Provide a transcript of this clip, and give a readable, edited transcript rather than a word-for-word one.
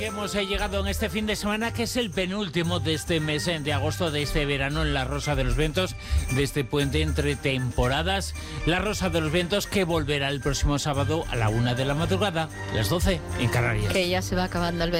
Hemos llegado en este fin de semana, que es el penúltimo de este mes de agosto, de este verano, en la Rosa de los Vientos, de este puente entre temporadas. La Rosa de los Vientos, que volverá el próximo sábado a la 1 de la madrugada, las 12 en Canarias. Que ya se va acabando el